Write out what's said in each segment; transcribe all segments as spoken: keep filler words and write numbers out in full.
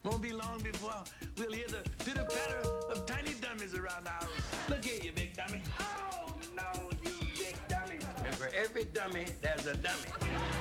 Won't be long before we'll hear the pitter-patter of tiny dummies around the house. Look here, you big dummy. Oh, no, you big dummy. And for every dummy, there's a dummy.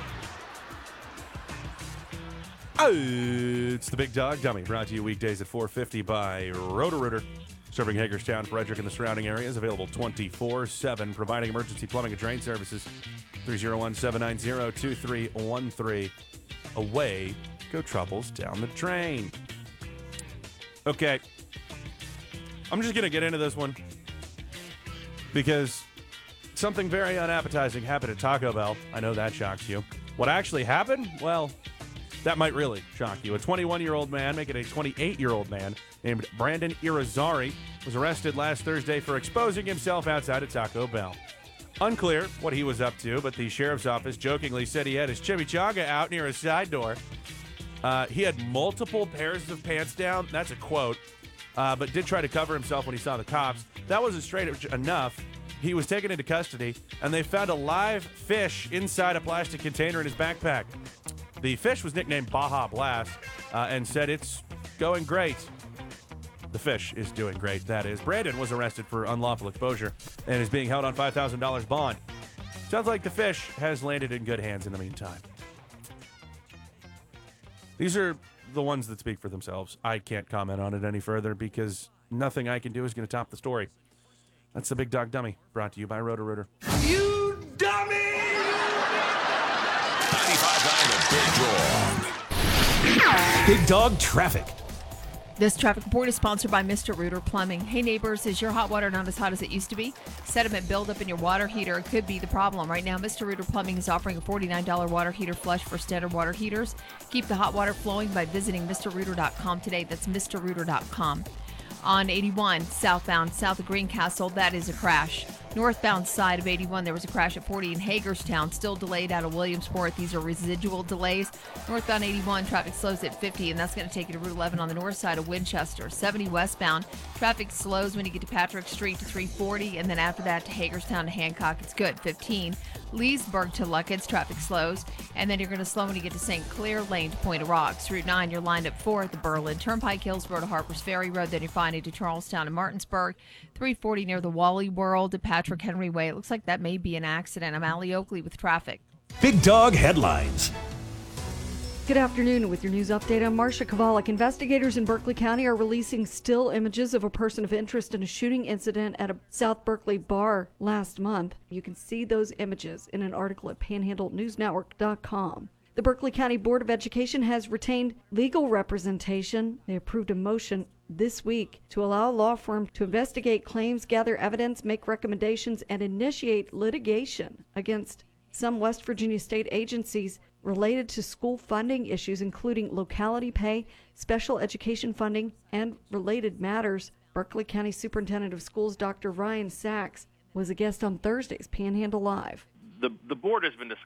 Oh, it's the Big Dog Dummy, brought to you weekdays at four fifty by Roto-Rooter. Serving Hagerstown, Frederick, and the surrounding areas. Available twenty-four seven, providing emergency plumbing and drain services. three oh one, seven nine zero, two three one three. Away go troubles down the drain. Okay. I'm just going to get into this one because something very unappetizing happened at Taco Bell. I know that shocks you. What actually happened? Well, that might really shock you. A twenty-one-year-old man, making a twenty-eight-year-old man, named Brandon Irizarry, was arrested last Thursday for exposing himself outside of Taco Bell. Unclear what he was up to, but the sheriff's office jokingly said he had his chimichanga out near his side door. Uh, he had multiple pairs of pants down. That's a quote. Uh, but did try to cover himself when he saw the cops. That wasn't straight enough. He was taken into custody, and they found a live fish inside a plastic container in his backpack. The fish was nicknamed Baja Blast uh, and said it's going great. The fish is doing great, that is. Brandon was arrested for unlawful exposure and is being held on five thousand dollars bond. Sounds like the fish has landed in good hands in the meantime. These are the ones that speak for themselves. I can't comment on it any further because nothing I can do is going to top the story. That's the Big Dog Dummy, brought to you by Roto-Rooter. You dummy! ninety-five point nine The Big Dog. Big Dog Traffic. This traffic report is sponsored by Mister Rooter Plumbing. Hey neighbors, is your hot water not as hot as it used to be? Sediment buildup in your water heater could be the problem. Right now, Mister Rooter Plumbing is offering a forty-nine dollars water heater flush for standard water heaters. Keep the hot water flowing by visiting Mister Rooter dot com today. That's Mister Rooter dot com. On eighty-one, southbound, south of Greencastle, that is a crash. Northbound side of eighty-one, there was a crash at forty in Hagerstown, still delayed out of Williamsport. These are residual delays. Northbound eighty-one, traffic slows at fifty, and that's going to take you to Route eleven on the north side of Winchester. seventy westbound, traffic slows when you get to Patrick Street to three forty, and then after that to Hagerstown to Hancock, it's good. fifteen, Leesburg to Luckett's, traffic slows, and then you're going to slow when you get to Saint Clair Lane to Point of Rocks. Route nine, you're lined up four at the Berlin Turnpike, Hillsborough to Harpers Ferry Road, then you're finding to Charlestown and Martinsburg. three forty near the Wally World to Patrick Henry Way. It looks like that may be an accident. I'm Allie Oakley with traffic. Big Dog Headlines. Good afternoon. With your news update, I'm Marcia Kovalik. Investigators in Berkeley County are releasing still images of a person of interest in a shooting incident at a South Berkeley bar last month. You can see those images in an article at panhandle news network dot com. The Berkeley County Board of Education has retained legal representation. They approved a motion this week to allow a law firm to investigate claims, gather evidence, make recommendations, and initiate litigation against some West Virginia state agencies related to school funding issues, including locality pay, special education funding, and related matters. Berkeley County Superintendent of Schools Doctor Ryan Sachs was a guest on Thursday's Panhandle Live. The, the board has been